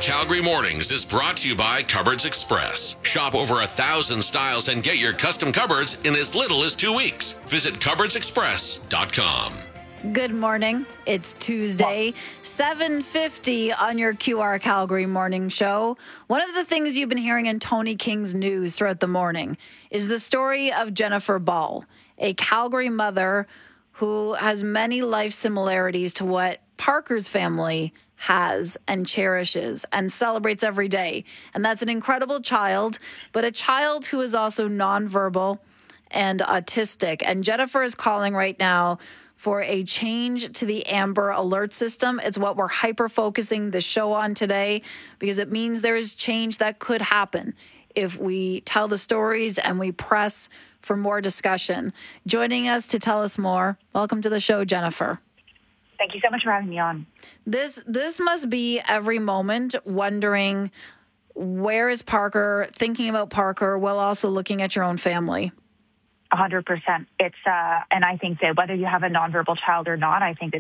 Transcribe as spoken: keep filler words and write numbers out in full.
Calgary Mornings is brought to you by Cupboards Express. Shop over a thousand styles and get your custom cupboards in as little as two weeks. Visit cupboards express dot com. Good morning. It's Tuesday, seven fifty on your Q R Calgary Morning Show. One of the things you've been hearing in Tony King's news throughout the morning is the story of Jennifer Ball, a Calgary mother who has many life similarities to what Parker's family has and cherishes and celebrates every day. And that's an incredible child, but a child who is also nonverbal and autistic. And Jennifer is calling right now for a change to the Amber Alert system. It's what we're hyper-focusing the show on today because it means there is change that could happen if we tell the stories and we press for more discussion. Joining us to tell us more, welcome to the show, Jennifer. Thank you so much for having me on. This this must be every moment wondering, where is Parker, thinking about Parker while also looking at your own family. one hundred percent. It's, uh, and I think that whether you have a nonverbal child or not, I think that